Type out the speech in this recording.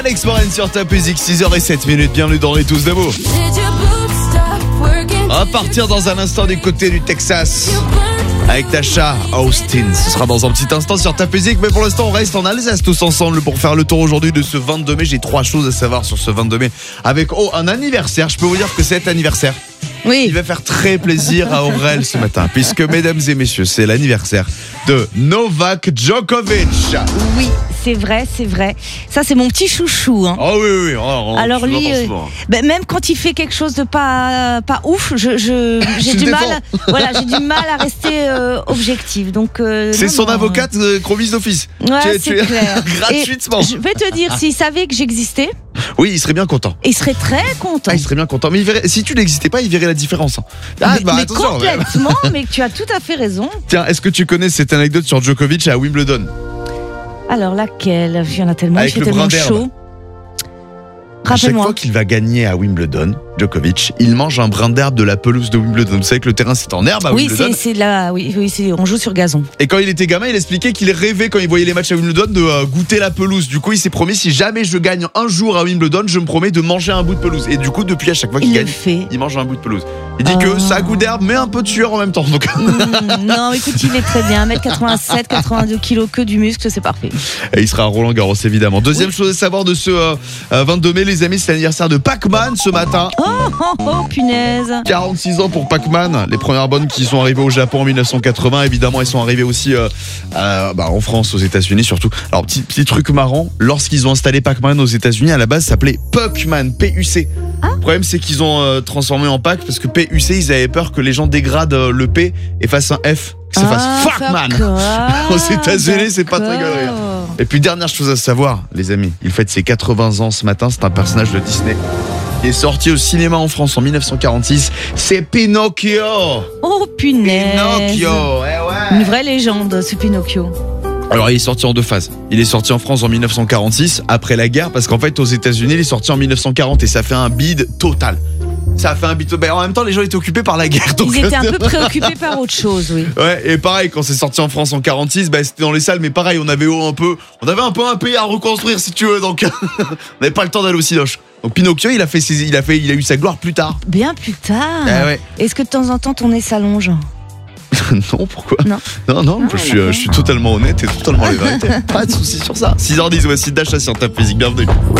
Alex Moren sur Top Music, 6h07, bienvenue dans les Tous Debout. On va partir dans un instant du côté du Texas avec Tasha Austin. Ce sera dans un petit instant sur Top Music, mais pour l'instant on reste en Alsace tous ensemble pour faire le tour aujourd'hui de ce 22 mai. J'ai 3 choses à savoir sur ce 22 mai avec un anniversaire. Je peux vous dire que cet anniversaire, oui, il va faire très plaisir à Aurel ce matin, puisque mesdames et messieurs, c'est l'anniversaire de Novak Djokovic. Oui, c'est vrai. Ça, c'est mon petit chouchou. Hein. Oh oui. Alors lui, même quand il fait quelque chose de pas ouf, j'ai du mal. Voilà, j'ai du mal à rester objective. Donc c'est son avocate Crovis d'office. Ouais, c'est clair. Gratuitement. Et je vais te dire, s'il savait que j'existais, oui, il serait bien content. Il serait très content. Il serait bien content. Mais il verrait, si tu n'existais pas, il verrait la différence. Mais Attention. Complètement, mais tu as tout à fait raison. Tiens, est-ce que tu connais cette anecdote sur Djokovic à Wimbledon? Alors laquelle? Il y en a tellement, avec il fait le tellement brin d'herbe. chaud. À chaque Rappelle-moi. fois qu'il va gagner à Wimbledon, Djokovic, il mange un brin d'herbe de la pelouse de Wimbledon. Vous savez que le terrain c'est en herbe à Wimbledon. C'est là, on joue sur gazon. Et quand il était gamin, il expliquait qu'il rêvait quand il voyait les matchs à Wimbledon de goûter la pelouse. Du coup, il s'est promis, si jamais je gagne un jour à Wimbledon, je me promets de manger un bout de pelouse. Et du coup, depuis à chaque fois qu'il gagne, il mange un bout de pelouse. Il dit que ça a goût d'herbe, mais un peu de sueur en même temps. Donc... non, écoute, il est très bien. 1m87, 82 kg, que du muscle, c'est parfait. Et il sera à Roland Garros, évidemment. Deuxième chose à savoir de ce 22 mai, les amis, c'est l'anniversaire de Pac-Man ce matin. Oh, punaise. 46 ans pour Pac-Man. Les premières bonnes qui sont arrivées au Japon en 1980, évidemment, elles sont arrivées aussi en France, aux États-Unis surtout. Alors, petit truc marrant, lorsqu'ils ont installé Pac-Man aux États-Unis, à la base, ça s'appelait Puckman, P-U-C. Le problème, c'est qu'ils ont transformé en Pac parce que P-U-C, ils avaient peur que les gens dégradent le P et fassent un F. Que ça fasse Fuckman. Aux États-Unis, c'est pas très galerie. Et puis, dernière chose à savoir, les amis, il fête ses 80 ans ce matin. C'est un personnage de Disney. Il est sorti au cinéma en France en 1946. C'est Pinocchio. Oh, punaise. Pinocchio, ouais. Une vraie légende, ce Pinocchio. Alors, il est sorti en 2 phases. Il est sorti en France en 1946, après la guerre, parce qu'en fait, aux États-Unis, il est sorti en 1940 et ça fait un bide total. En même temps, les gens étaient occupés par la guerre. Donc... Ils étaient un peu préoccupés par autre chose, oui. Ouais, et pareil, quand c'est sorti en France en 46, c'était dans les salles, mais pareil, on avait un peu un pays à reconstruire, si tu veux, donc on n'avait pas le temps d'aller au Cinoche. Donc Pinocchio, il a eu sa gloire plus tard. Bien plus tard. Ouais. Est-ce que de temps en temps ton nez s'allonge? Non, pourquoi? Non, je suis totalement honnête et totalement les vérités. Pas de soucis sur ça. 6h10, voici Dasha sur Top Music, bienvenue.